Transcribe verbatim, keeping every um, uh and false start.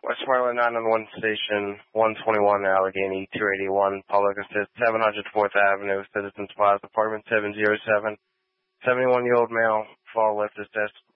Westmoreland nine one one Station, one twenty-one Allegheny, two eighty-one, Public Assist, seven hundred fourth Avenue, Citizens Plaza, Apartment seven oh seven. seventy-one-year-old male, fall left his desk